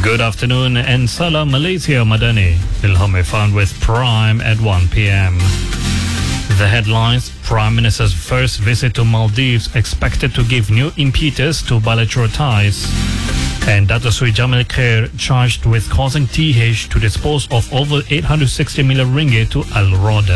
Good afternoon and Salam Malaysia Madani. Ilham Irfan with Prime at 1 p.m. The headlines: Prime Minister's first visit to Maldives expected to give new impetus to bilateral ties. And Dato Sri Jamil Khair charged with causing TH to dispose of over 860 million ringgit to Al Roda.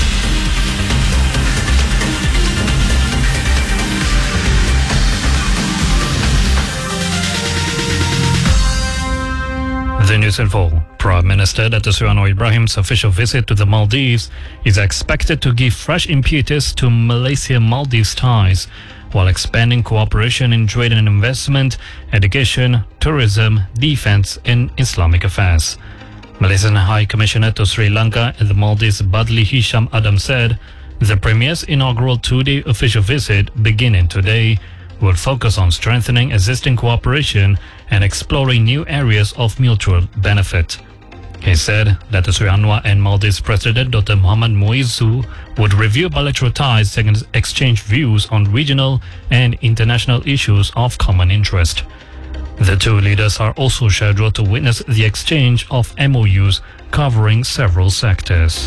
The news in full. Prime Minister Dato Sri Anwar Ibrahim's official visit to the Maldives is expected to give fresh impetus to Malaysia-Maldives ties, while expanding cooperation in trade and investment, education, tourism, defense and Islamic affairs. Malaysian High Commissioner to Sri Lanka and the Maldives Badli Hisham Adam said the Premier's inaugural two-day official visit, beginning today, will focus on strengthening existing cooperation and exploring new areas of mutual benefit. He said that Sri Anwar and Maldives President Dr. Muhammad Muizzu would review bilateral ties and exchange views on regional and international issues of common interest. The two leaders are also scheduled to witness the exchange of MOUs covering several sectors.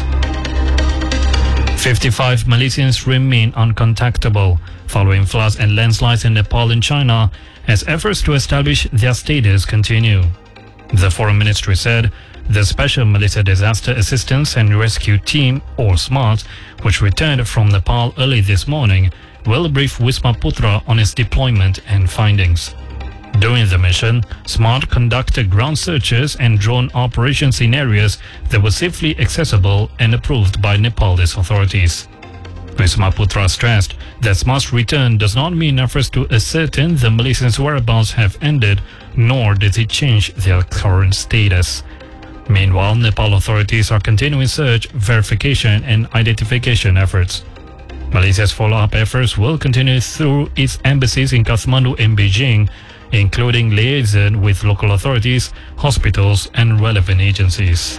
55 Malaysians remain uncontactable following floods and landslides in Nepal and China as efforts to establish their status continue. The Foreign Ministry said the Special Malaysia Disaster Assistance and Rescue Team, or SMART, which returned from Nepal early this morning, will brief Wisma Putra on its deployment and findings. During the mission, SMART conducted ground searches and drone operations in areas that were safely accessible and approved by Nepalese authorities. Wisma Putra stressed that SMART's return does not mean efforts to ascertain the Malaysians' whereabouts have ended, nor did it change their current status. Meanwhile, Nepal authorities are continuing search, verification and identification efforts. Malaysia's follow-up efforts will continue through its embassies in Kathmandu and Beijing, including liaison with local authorities, hospitals and relevant agencies.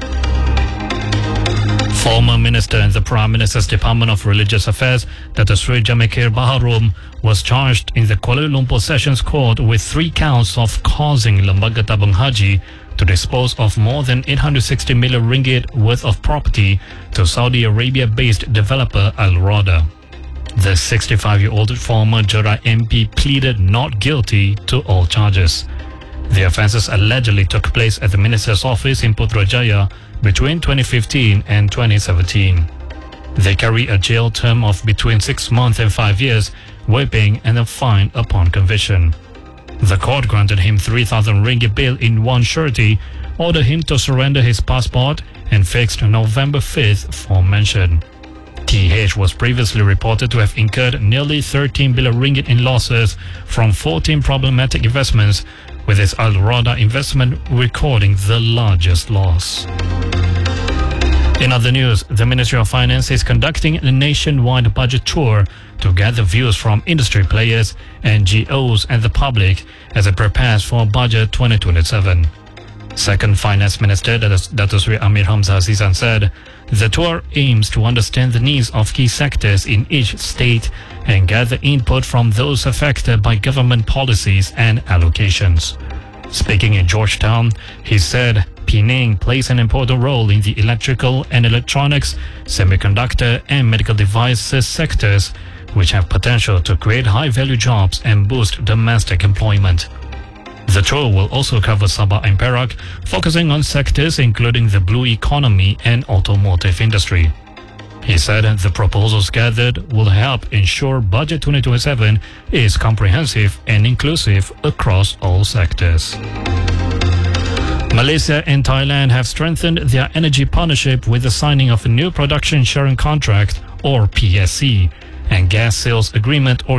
Former Minister in the Prime Minister's Department of Religious Affairs, Dato Sri Jamil Khair Baharom, was charged in the Kuala Lumpur Sessions Court with 3 counts of causing Lembaga Tabung Haji to dispose of more than 860 million ringgit worth of property to Saudi Arabia-based developer Al Roda. The 65-year-old former Jeddah MP pleaded not guilty to all charges. The offences allegedly took place at the minister's office in Putrajaya between 2015 and 2017. They carry a jail term of between 6 months and 5 years, whipping and a fine upon conviction. The court granted him 3,000 ringgit bail in one surety, ordered him to surrender his passport and fixed November 5th for mention. TH was previously reported to have incurred nearly 13 billion ringgit in losses from 14 problematic investments, with its Al Roda investment recording the largest loss. In other news, the Ministry of Finance is conducting a nationwide budget tour to gather views from industry players, NGOs and the public as it prepares for Budget 2027. Second Finance Minister Dato Sri Amir Hamzah Azizan said the tour aims to understand the needs of key sectors in each state and gather input from those affected by government policies and allocations. Speaking in Georgetown, he said Penang plays an important role in the electrical and electronics, semiconductor and medical devices sectors, which have potential to create high-value jobs and boost domestic employment. The tour will also cover Sabah and Perak, focusing on sectors including the blue economy and automotive industry. He said the proposals gathered will help ensure Budget 2027 is comprehensive and inclusive across all sectors. Malaysia and Thailand have strengthened their energy partnership with the signing of a new production sharing contract, or PSC, and gas sales agreement, or